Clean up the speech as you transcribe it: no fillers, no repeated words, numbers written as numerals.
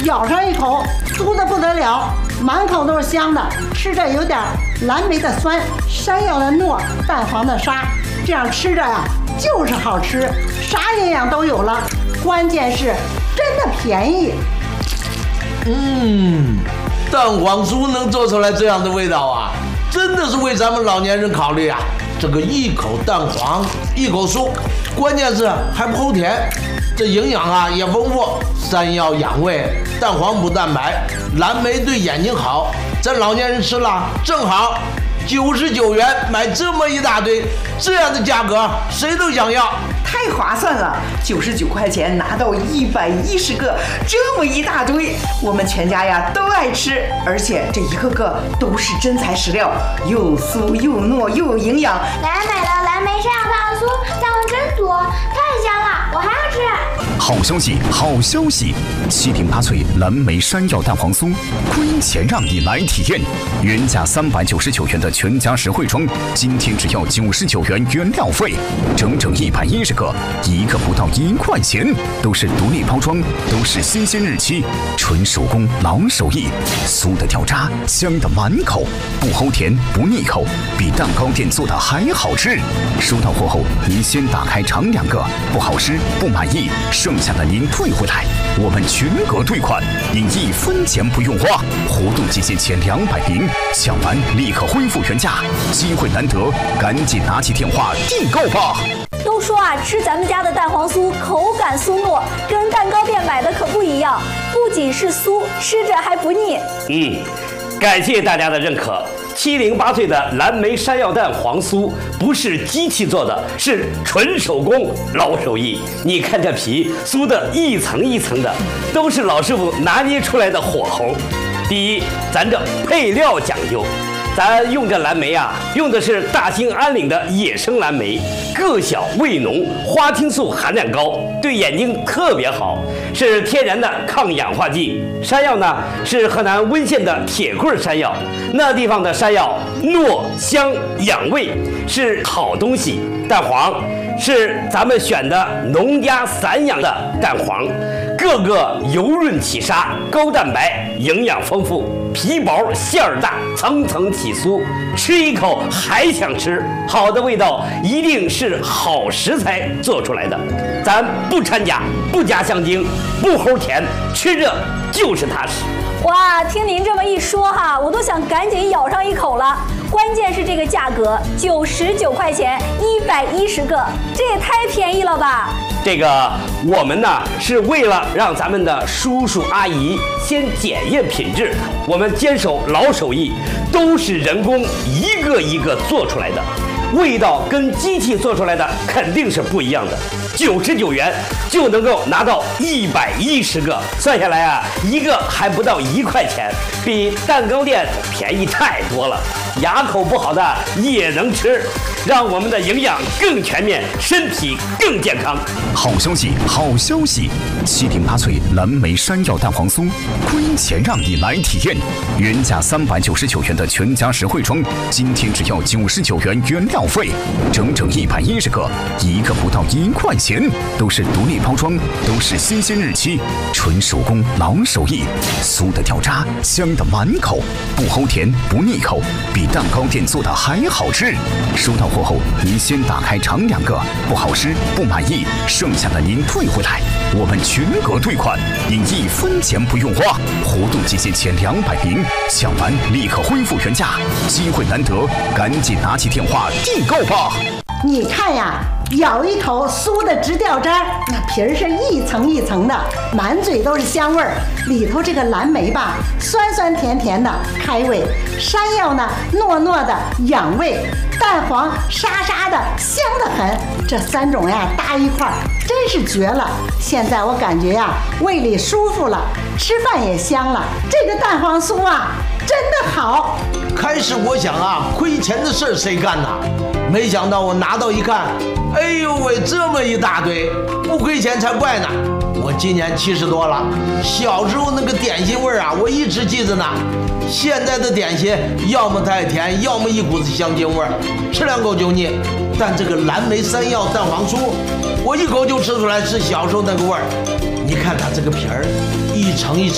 咬上一口，酥的不得了，满口都是香的，吃着有点蓝莓的酸，山药的糯，蛋黄的沙，这样吃着呀就是好吃，啥营养都有了，关键是真的便宜。 蛋黄酥能做出来这样的味道啊，真的是为咱们老年人考虑啊。这个一口蛋黄，一口酥，关键是还不齁甜，这营养啊也丰富，山药养胃，蛋黄补蛋白，蓝莓对眼睛好，咱老年人吃了正好。99元买这么一大堆，这样的价格谁都想要， 太划算了！99块钱拿到110个，这么一大堆，我们全家呀都爱吃，而且这一个个都是真材实料，又酥又糯又有营养。 奶奶买了蓝莓山药蛋黄酥，蛋黄真多，太香了，我还要吃。 好消息，好消息！708脆蓝莓山药蛋黄酥，亏钱让你来体验。原价399元的全家实惠装，今天只要99元原料费，整整110个，一个不到1块钱，都是独立包装，都是新鲜日期，纯手工老手艺，酥的掉渣，香的满口，不齁甜不腻口，比蛋糕店做的还好吃。收到货后，您先打开尝2个，不好吃不满意，剩下的您退回来，我们全额退款，您1分钱不用花。活动期限前200名，抢完立刻恢复原价，机会难得，赶紧拿起电话订购吧。 都说啊，吃咱们家的蛋黄酥口感酥糯，跟蛋糕店买的可不一样，不仅是酥，吃着还不腻。 感谢大家的认可。708脆的蓝莓山药蛋黄酥不是机器做的，是纯手工老手艺。你看这皮酥的一层一层的，都是老师傅拿捏出来的火候。第一，咱这配料讲究。咱用这蓝莓啊，用的是大兴安岭的野生蓝莓，个小味浓，花青素含量高，对眼睛特别好，是天然的抗氧化剂。山药呢是河南温县的铁棍山药，那地方的山药糯香养胃，是好东西。蛋黄是咱们选的农家散养的蛋黄，个个油润起沙，高蛋白，营养丰富，皮薄馅儿大，层层起酥，吃一口还想吃。好的味道一定是好食材做出来的，咱不掺假，不加香精，不齁甜，吃着就是踏实。 哇，听您这么一说哈，我都想赶紧咬上一口了。关键是这个价格，99块钱110个，这也太便宜了吧！ 这个我们呢是为了让咱们的叔叔阿姨先检验品质，我们坚守老手艺，都是人工一个一个做出来的，味道跟机器做出来的肯定是不一样的。99元就能够拿到110个，算下来啊，一个还不到1块钱，比蛋糕店便宜太多了。牙口不好的也能吃，让我们的营养更全面，身体更健康。 好消息，好消息！708脆蓝莓山药蛋黄酥，亏钱让你来体验。原价399元的全家实惠装，今天只要99元原料费，整整110个，一个不到1块钱，都是独立包装，都是新鲜日期，纯手工老手艺，酥的掉渣，香的满口，不齁甜不腻口，比蛋糕店做的还好吃。收到货后，您先打开尝2个，不好吃不满意，剩下的您退回来，我们全额退款，您1分钱不用花。活动期限前200名，抢完立刻恢复原价，机会难得，赶紧拿起电话订购吧。 你看呀，咬一口酥的直掉渣，那皮儿是一层一层的，满嘴都是香味儿。里头这个蓝莓吧，酸酸甜甜的开胃；山药呢，糯糯的养胃；蛋黄沙沙的香得很。这3种呀搭一块儿，真是绝了。现在我感觉呀，胃里舒服了，吃饭也香了。这个蛋黄酥啊，真的好。 开始我想啊，亏钱的事儿谁干呐？没想到我拿到一看，哎呦喂，这么一大堆，不亏钱才怪呢！我今年70多了，小时候那个点心味儿啊，我一直记着呢。现在的点心要么太甜，要么一股子香精味儿，吃2口就腻。但这个蓝莓山药蛋黄酥，我一口就吃出来是小时候那个味儿。你看它这个皮儿，一层一层。